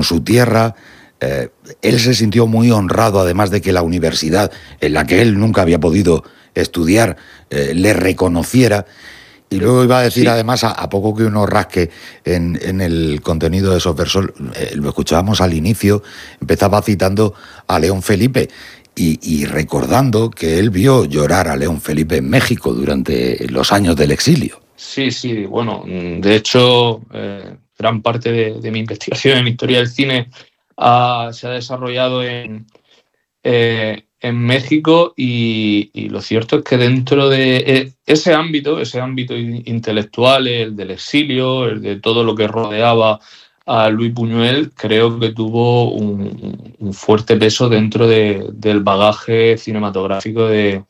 su tierra. Él se sintió muy honrado, además de que la universidad, en la que él nunca había podido estudiar, le reconociera. Y luego iba a decir, sí, además, a poco que uno rasque en el contenido de esos versos, lo escuchábamos al inicio, empezaba citando a León Felipe y recordando que él vio llorar a León Felipe en México durante los años del exilio. Sí, sí, bueno, de hecho, gran parte de mi investigación en historia del cine se ha desarrollado en México y lo cierto es que dentro de ese ámbito intelectual, el del exilio, el de todo lo que rodeaba a Luis Buñuel, creo que tuvo un fuerte peso dentro del bagaje cinematográfico de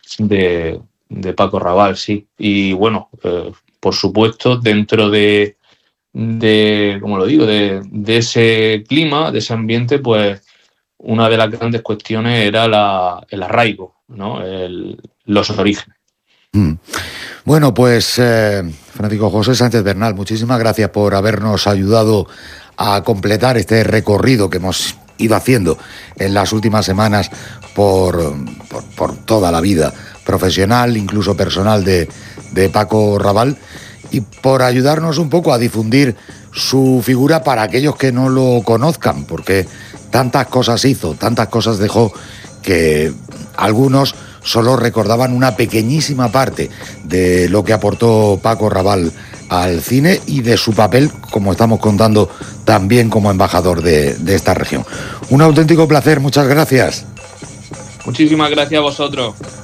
Paco Rabanne, sí. Y bueno, por supuesto, dentro como lo digo, de ese clima, de ese ambiente, pues una de las grandes cuestiones era el arraigo, ¿no? Los orígenes. Bueno, pues Francisco José Sánchez Bernal, muchísimas gracias por habernos ayudado a completar este recorrido que hemos ido haciendo en las últimas semanas por toda la vida profesional, incluso personal de Paco Rabanne, y por ayudarnos un poco a difundir su figura para aquellos que no lo conozcan, porque tantas cosas hizo, tantas cosas dejó, que algunos solo recordaban una pequeñísima parte de lo que aportó Paco Rabanne al cine y de su papel, como estamos contando, también como embajador de esta región. Un auténtico placer, muchas gracias. Muchísimas gracias a vosotros.